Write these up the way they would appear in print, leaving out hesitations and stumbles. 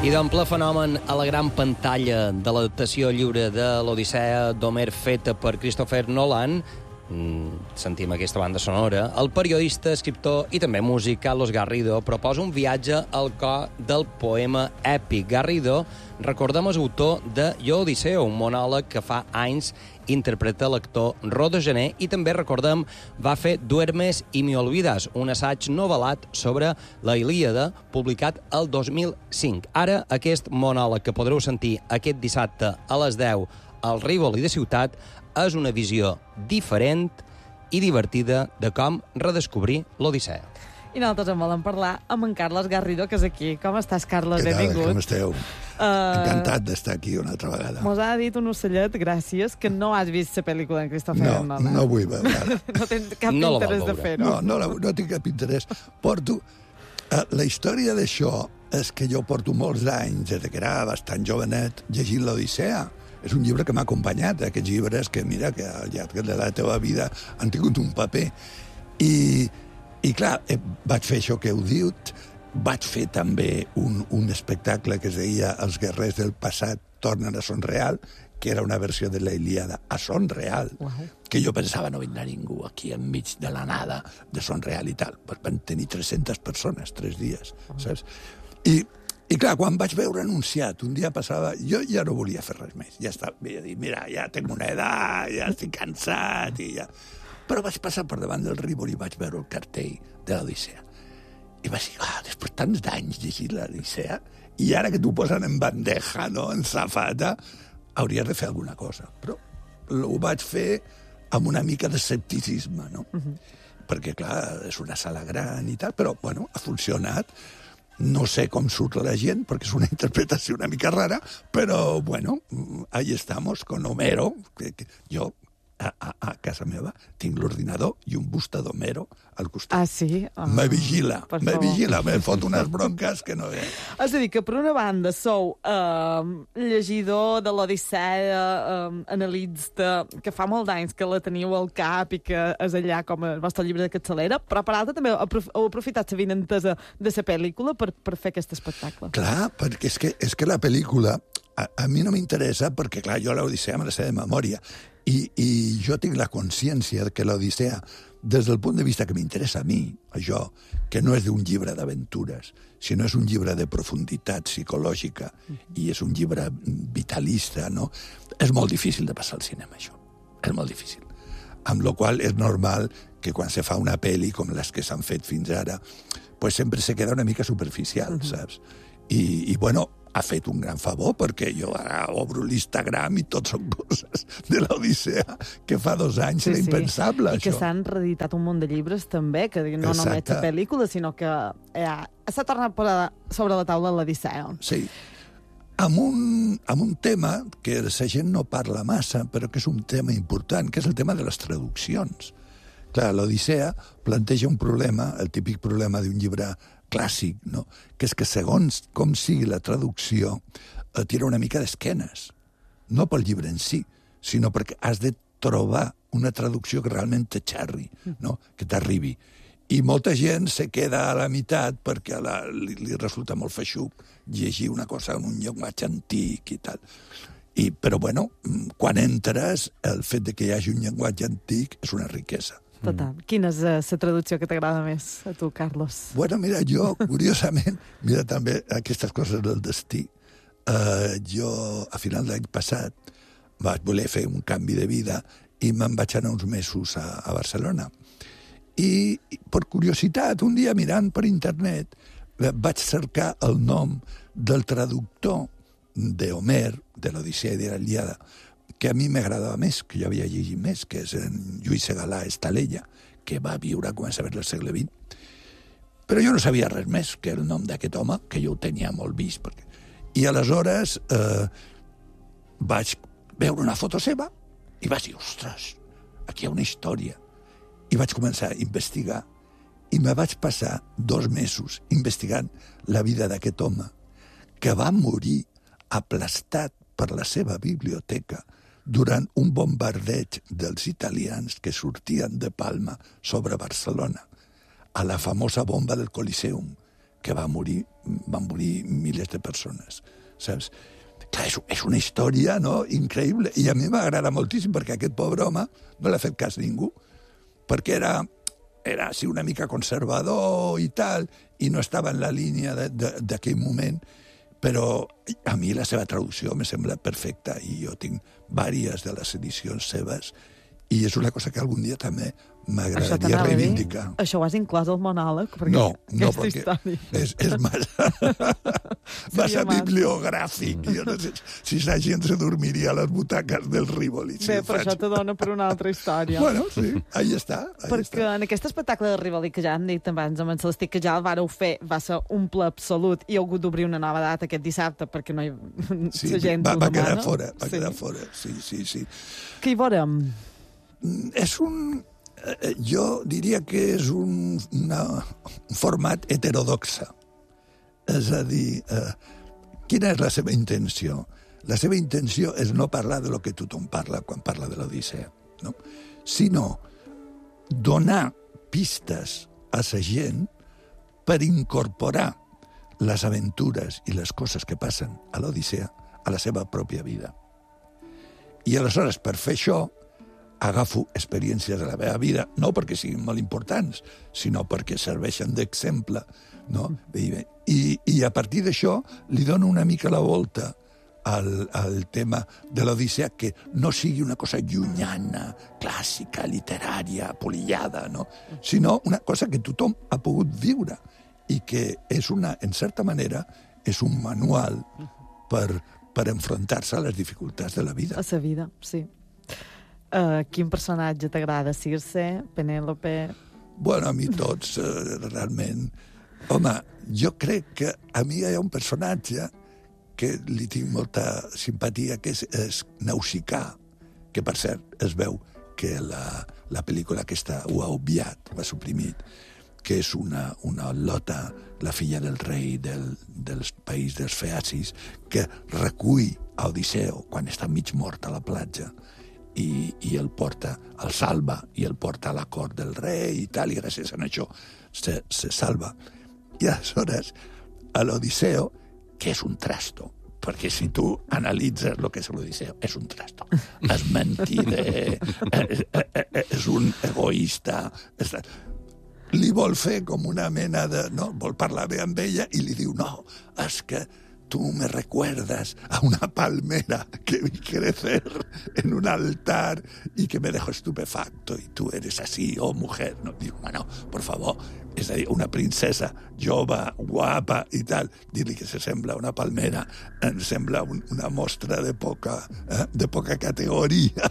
I d'ample fenomen a la gran pantalla de l'adaptació lliure de l'Odissea d'Homer feta per Christopher Nolan, sentim aquesta banda sonora, el periodista, escriptor i també músic Carlos Garrido proposa un viatge al cor del poema èpic. Garrido, recordem, és autor de Jo Odisseo, un monòleg que fa anys interpreta l'actor Rodo Gené, i també, recordem, va fer Duermes y me olvidas, un assaig novel·lat sobre la Ilíada, publicat el 2005. Ara, aquest monòleg que podreu sentir aquest dissabte a les 10 al Rivoli de Ciutat és una visió diferent i divertida de com redescobrir l'Odissea. I nosaltres en volem parlar amb en Carlos Garrido, que és aquí. Com estàs, Carlos? Què tal? Benvingut. Com esteu? Encantat d'estar aquí una altra vegada. Mos ha dit un ocellet, gràcies, que no has vist la pel·lícula d'en Christopher Nolan. No vull veure. No tens cap interès de fer-ho. No tinc cap interès. Porto... la història d'això és que jo porto molts anys, des que era bastant jovenet, llegint l'Odissea. És un llibre que m'ha acompanyat, aquests llibres que, mira, que al llarg de la teva vida han tingut un paper. I clar, vaig fer això que heu dit, vaig fer també un espectacle que es deia Els guerrers del passat tornen a son real, que era una versió de la Ilíada a son real, que jo pensava no vindrà ningú aquí enmig de la nada de son real i tal. Van tenir 300 persones, 3 dies, saps? I clar, quan vaig veure anunciat, un dia passava... Jo ja no volia fer res més. Ja estava, vaig dir, mira, ja tinc una edat, ja estic cansat i ja... Però vaig passar per davant del Rivoli i vaig veure el cartell de l'Odissea. I vaig dir, després de tants d'anys llegint l'Odissea, i ara que t'ho posen en bandeja, no?, en safata, hauries de fer alguna cosa. Però ho vaig fer amb una mica d'escepticisme, no? Perquè, clar, és una sala gran i tal, però, bueno, ha funcionat. No sé com surt la gent, perquè és una interpretació una mica rara, però, bueno, ahí estamos, con Homero, que jo, a casa meva, tinc l'ordinador i un busta d'Homero al costat. Ah, sí? Me vigila, me fot unes bronques que no... És a dir, que per una banda sou llegidor de l'Odissea, analista, que fa molts anys que la teniu al cap i que és allà com el vostre llibre de capçalera, però per altra també heu aprofitat la vinentesa de la pel·lícula per fer aquest espectacle. Clar, perquè és que la pel·lícula a mi no m'interessa perquè, clar, jo l'Odissea me la sé de memòria i jo tinc la consciència que l'Odissea, des del punt de vista que m'interessa a mi, això, que no és d'un llibre d'aventures, sinó és un llibre de profunditat psicològica i és un llibre vitalista, no? És molt difícil de passar al cinema, això. És molt difícil. Amb la qual és normal que quan se fa una pel·li com les que s'han fet fins ara, pues sempre se queda una mica superficial, saps? I bueno, ha fet un gran favor, perquè jo ara obro l'Instagram i tot són coses de l'Odissea, que fa 2 anys era impensable, això. I que això. s'han reeditat un munt de llibres, també, que no només la pel·lícula, sinó que s'ha tornat a posar sobre la taula l'Odissea. Sí. Amb un tema que la gent no parla massa, però que és un tema important, que és el tema de les traduccions. Clar, l'Odissea planteja un problema, el típic problema d'un llibre clàssic, no? Que és que segons com sigui la traducció, tira una mica d'esquenes. No pel llibre en si, sinó perquè has de trobar una traducció que realment t'aixerri, no? Que t'arribi. I molta gent se queda a la meitat perquè li resulta molt feixuc llegir una cosa en un llenguatge antic i tal. Però, bueno, quan entres, el fet de que hi hagi un llenguatge antic és una riquesa. Total. Quina és la traducció que t'agrada més a tu, Carlos? Bueno, mira, jo, curiosament, mira també aquestes coses del destí. Jo, a final d'any passat, vaig voler fer un canvi de vida i me'n vaig anar uns mesos a Barcelona. I, per curiositat, un dia mirant per internet, vaig cercar el nom del traductor d'Homer, de l'Odissea i de la Ilíada, que a mi m'agradava més, que jo havia llegit més, que és en Lluís Segalà Estalella, que va viure a començaments del segle XX. Però jo no sabia res més que el nom d'aquest home, que jo ho tenia molt vist. I aleshores vaig veure una foto seva i vaig dir, ostres, aquí hi ha una història. I vaig començar a investigar i me vaig passar 2 mesos investigant la vida d'aquest home, que va morir aplastat per la seva biblioteca durant un bombardeig dels italians que sortien de Palma sobre Barcelona, a la famosa bomba del Coliseum, que van morir milers de persones, saps? Clar, és una història, no?, increïble. I a mi m'agrada moltíssim, perquè aquest pobre home no l'ha fet cas ningú, perquè era sí, una mica conservador i tal, i no estava en la línia d'aquell moment, però a mi la seva traducció me sembla perfecta, i jo tinc diverses de les edicions seves, i és una cosa que algun dia també m'agradaria reivindicar. Això ho has inclòs al monòleg? No, perquè és massa bibliogràfic. Jo no sé si la gent se dormiria a les butaques del Rivoli. Bé, però això te dona per una altra història. Bueno, sí, ahí està. Perquè en aquest espectacle de Rivoli, que ja hem dit abans amb en Celestí, que ja el vareu fer, va ser un ple absolut, i heu hagut d'obrir una nova data aquest dissabte, perquè no la gent ho demana. Va quedar fora, sí. Què hi veurem? És jo diria que és un format heterodoxa. És a dir, quina és la seva intenció? La seva intenció és no parlar de lo que tothom parla quan parla de l'Odissea, no? Sinó donar pistes a la gent per incorporar les aventures i les coses que passen a l'Odissea a la seva pròpia vida. I aleshores, per fer això, agafo experiències de la meva vida, no perquè siguin molt importants, sinó perquè serveixen d'exemple, no? I a partir d'això li dono una mica la volta al tema de l'Odissea, que no sigui una cosa llunyana, clàssica, literària, polillada, no? Sinó una cosa que tothom ha pogut viure i que és en certa manera, és un manual per enfrontar-se a les dificultats de la vida. A la vida, sí. Quin personatge t'agrada? Circe, Penèlope? Bueno, a mi tots, realment. Home, jo crec que a mi hi ha un personatge que li tinc molta simpatia, que és Nausicaa, que, per cert, es veu que la pel·lícula aquesta ho ha obviat, ho ha suprimit, que és una lota, la filla del rei del país dels feacis, que recull a Odisseu quan està mig mort a la platja, i el porta, el salva, i el porta a la cort del rei i tal, i gràcies a això se salva. I aleshores, a l'Odisseu, que és un trasto, perquè si tu analitzes el que és l'Odisseu, és un trasto. És mentider, és un egoista, li vol fer com una mena de... No? Vol parlar bé amb ella i li diu, no, és que tú me recuerdas a una palmera que vi crecer en un altar y que me dejó estupefacto, y tú eres así, oh mujer. No, digo, bueno, por favor, és a dir, una princesa jove, guapa i tal, dir-li que se sembla una palmera em sembla una mostra de poca categoria.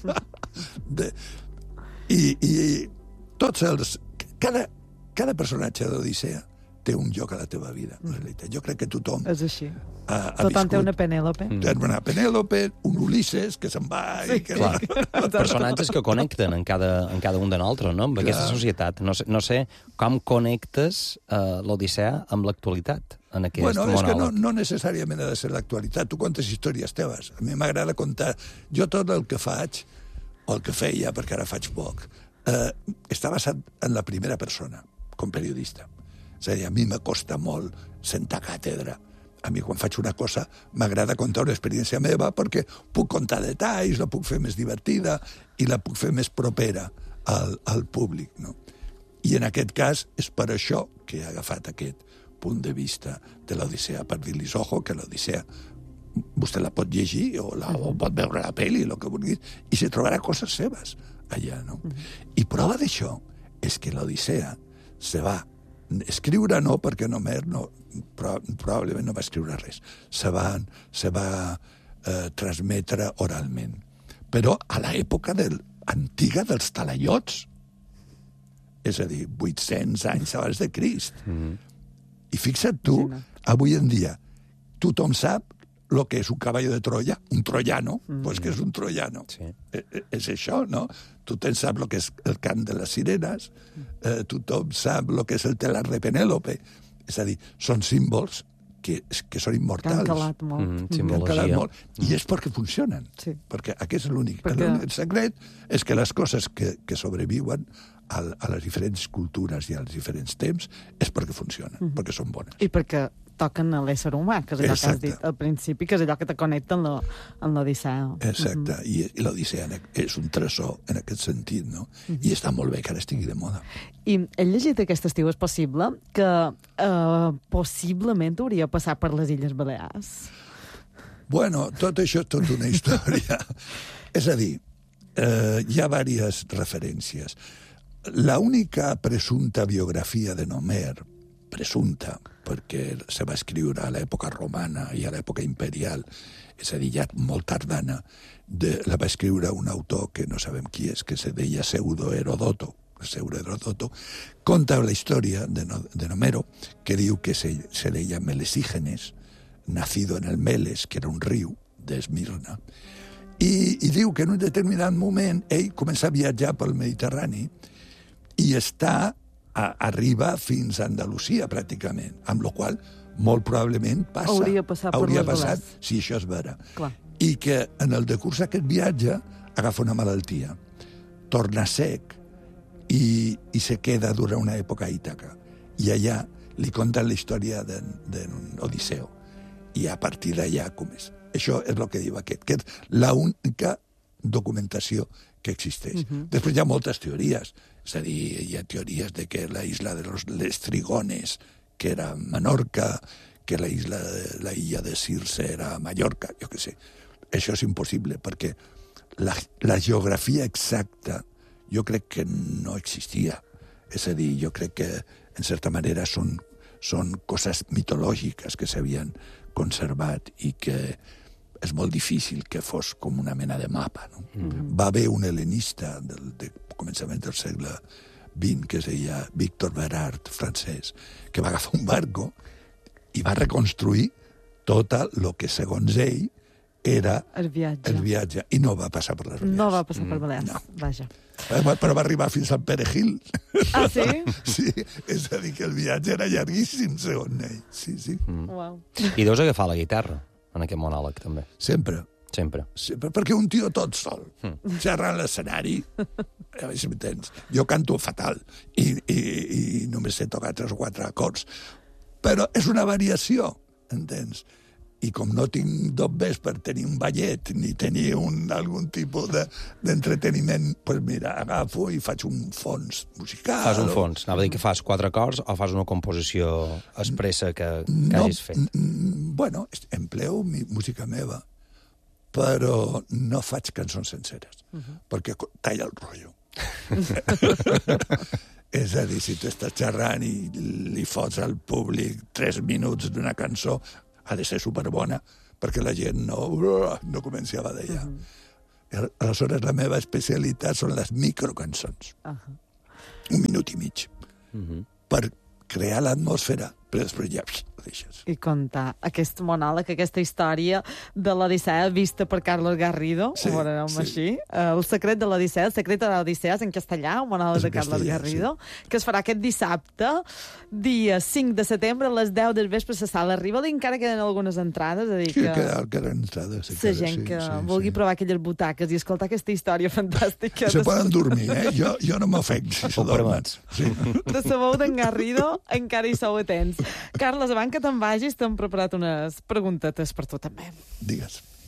I tots els... Cada personatge d'Odissea té un lloc a la teva vida, en realitat. Jo crec que tothom... És així. Tothom té una Penèlope. Té una Penèlope, un Ulisses, que se'n va... Sí, personatges que connecten en cada un de nosaltres, no? Amb aquesta societat. No sé com connectes l'Odissea amb l'actualitat en aquest monòleg. És que no necessàriament ha de ser l'actualitat. Tu contes històries teves. A mi m'agrada contar... Jo tot el que faig, o el que feia, perquè ara faig poc, està basat en la primera persona, com periodista. És a dir, a mi me costa molt sentar càtedra. A mi, quan faig una cosa, m'agrada contar una experiència meva perquè puc contar detalls, la puc fer més divertida i la puc fer més propera al públic, no? I en aquest cas és per això que he agafat aquest punt de vista de l'Odissea, per dir-los, ojo, que l'Odissea vostè la pot llegir o pot veure la pel·li, el que vulgui, i se trobarà coses seves allà, no? I prova d'això és que l'Odissea se va escriure, no, perquè probablement no va escriure res. Se va transmetre oralment. Però a l'època antiga dels talaiots, és a dir, 800 anys abans de Crist. I fixa't tu, avui en dia, tothom sap el que és un cavall de Troia, un troiano, doncs que és un troiano. Sí. És això, no? Tothom sap el que és el cant de les sirenes, tothom sap el que és el telar de Penèlope. És a dir, són símbols que són immortals. Que han calat molt. Simbologia. I és perquè funcionen. Sí. Perquè aquest és l'únic. L'únic secret és que les coses que sobreviuen a les diferents cultures i als diferents temps és perquè funcionen, perquè són bones. I perquè toquen a l'ésser humà, que és allò que has dit al principi, que és allò que te connecta amb l'Odissea. Exacte, i l'Odissea és un tresor en aquest sentit, no? I està molt bé que ara estigui de moda. I he llegit aquest estiu, és possible que possiblement hauria passat per les Illes Balears. Bueno, tot això és tota una història. És a dir, hi ha diverses referències. La única presumpta biografia de Homer, presumpta, perquè se va escriure a l'època romana i a l'època imperial, és a dir, ja molt tardana, la va escriure un autor que no sabem qui és, que se deia Pseudo-Herodoto, conta la història de Homero, que diu que se deia Melesígenes, nacido en el Meles, que era un riu d'Esmirna, i diu que en un determinat moment ell comença a viatjar pel Mediterrani i arriba fins a Andalusia, pràcticament, amb la qual molt probablement hauria passat si això és vera. Clar. I que en el decurs d'aquest viatge agafa una malaltia, torna sec i se queda durant una època a Ítaca. I allà li conten la història d'un Odisseu. I a partir d'allà com és. Això és el que diu aquest, que és l'única documentació que existeix. Després hi ha moltes teories. És a dir, hi ha teories de que la isla de les Trigones, que era Menorca, que la illa de Circe era Mallorca, jo què sé. Això és impossible, perquè la geografia exacta jo crec que no existia. És a dir, jo crec que, en certa manera, són coses mitològiques que s'havien conservat i que és molt difícil que fos com una mena de mapa. No? Va haver un helenista de començament del segle XX, que es deia Victor Berard, francès, que va agafar un barco i va reconstruir tot el que, segons ell, era el viatge. I no va passar per les Balears. No va passar per Balears, no. Vaja. Però va arribar fins al Perejil. Ah, sí? Sí, és a dir, que el viatge era llarguíssim, segons ell. Sí, sí. Wow. I deus agafar la guitarra en aquest monòleg, també. Sempre, perquè un tio tot sol, xerra a l'escenari, a veure si m'entens. Jo canto fatal i només sé tocar 3 o 4 acords, però és una variació, entens? I com no tinc dobbers per tenir un ballet ni tenir algun tipus d'entreteniment, doncs mira, agafo i faig un fons musical. Fas un fons. Anava a dir que fas 4 acords o fas una composició expressa que hagis fet? Bueno, empleo música meva, però no faig cançons senceres, perquè talla el rotllo. És a dir, si tu estàs xerrant i li fots al públic 3 minuts d'una cançó, ha de ser superbona, perquè la gent no comenci a badellar. Aleshores, la meva especialitat són les microcançons. 1 minut i mig. Per crear l'atmosfera, però després ja ho deixes. I contar aquest monòleg, aquesta història de l'Odissea vista per Carlos Garrido, ho veurem així. El secret de l'Odissea, el secret de l'Odissea és en castellà, un monòleg de Carlos Garrido, que es farà aquest dissabte, dia 5 de setembre, a les 10 del vespre a la Sala Rivoli. Encara queden algunes entrades, és a dir que... Sí, queden entrades. La gent que vulgui provar aquelles butaques i escoltar aquesta història fantàstica. Se poden dormir, Jo no m'ofenc si se dormen. De sabó d'en Garrido encara hi sou atents. Carles, abans que te'n vagis, t'hem preparat unes preguntetes per tu també. Digues.